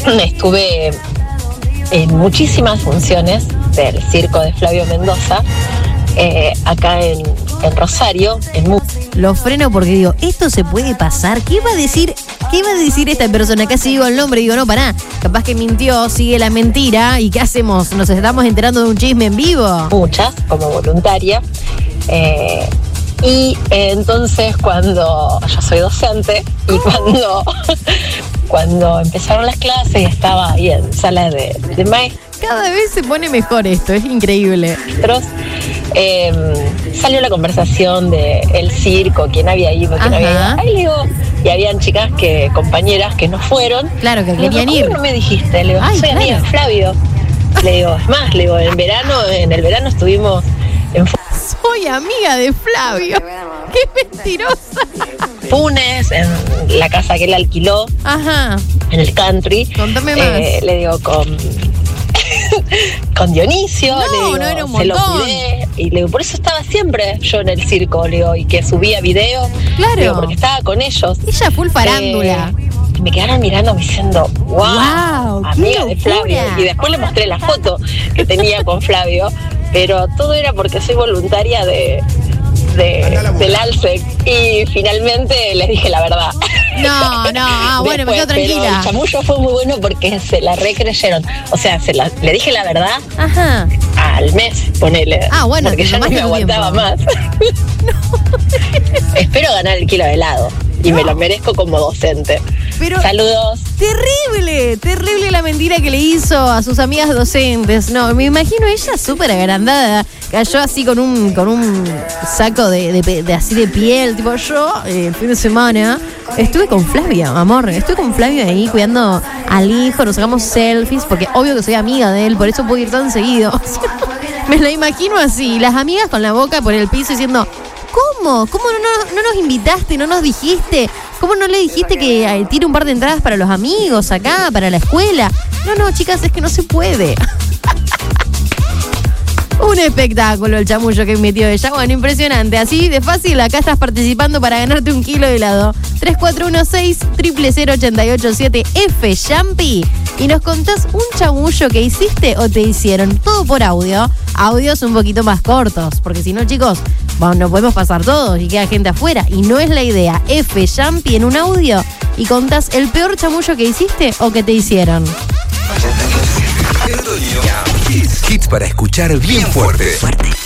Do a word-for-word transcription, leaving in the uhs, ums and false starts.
estuve en muchísimas funciones del circo de Flavio Mendoza, eh, acá en, en Rosario, en Mu- Lo freno porque digo, ¿esto se puede pasar? ¿Qué va a decir? ¿Qué va a decir esta persona? Casi digo el nombre y digo, no, pará, capaz que mintió, sigue la mentira. ¿Y qué hacemos? ¿Nos estamos enterando de un chisme en vivo? muchas, como voluntaria. Eh, y eh, entonces cuando yo soy docente y cuando, cuando empezaron las clases y estaba ahí en sala de, de maestros, Cada vez se pone mejor esto, es increíble. eh, salió la conversación de el circo, quién había ido, quién Ajá. había ido. Ahí le digo, y habían chicas que, compañeras que no fueron. Claro, que Le digo, querían ¿cómo ir. no me dijiste? Le digo, Ay, soy claro. amiga de Flavio. Le digo, es más, le digo, en verano, en el verano estuvimos en Soy amiga de Flavio. ¡Qué mentirosa! Funes, en la casa que él alquiló, Ajá. en el country. Contame más. Eh, le digo, con, con Dionisio, No, le digo, no, era un se lo montón. cuidé. Y le digo, por eso estaba siempre yo en el circo, le digo, y que subía videos. Claro. Le digo, porque estaba con ellos. Ella full farándula. Eh, y me quedaron mirando diciendo, wow, Guau, qué amiga de locura. Flavio. Y después le mostré la foto que tenía con Flavio, pero todo era porque soy voluntaria de, de del ALSEC. Y finalmente les dije la verdad. No, no, ah, bueno, me quedo Después, pero tranquila. el chamullo fue muy bueno porque se la recreyeron. O sea, se la, le dije la verdad Ajá. al mes, ponele. Ah, bueno, porque te ya no me tomaste tu aguantaba tiempo. más. Espero ganar el kilo de helado. Y me lo merezco como docente. Pero Saludos. terrible, terrible la mentira que le hizo a sus amigas docentes. No, me imagino ella súper agrandada. Cayó así con un con un saco de, de, pe- de así de piel. Tipo, yo eh, el fin de semana estuve con Flavio, amor. Estuve con Flavio ahí cuidando al hijo. Nos sacamos selfies porque obvio que soy amiga de él. Por eso puedo ir tan seguido. Me la imagino así. Las amigas con la boca por el piso diciendo... ¿Cómo? ¿Cómo no, no, no nos invitaste? ¿No nos dijiste? ¿Cómo no le dijiste que eh, tire un par de entradas para los amigos acá, para la escuela? No, no, chicas, es que no se puede. Un espectáculo el chamullo que metió ella. Bueno, impresionante. Así de fácil, acá estás participando para ganarte un kilo de helado. tres cuatro uno seis, cero cero cero, ocho ocho siete F Yampi. Y nos contás un chamullo que hiciste o te hicieron. Todo por audio. Audios un poquito más cortos. Porque si no, chicos, bueno, no podemos pasar todos y queda gente afuera. Y no es la idea. F Yampi en un audio y contás el peor chamullo que hiciste o que te hicieron. Hits para escuchar bien fuerte.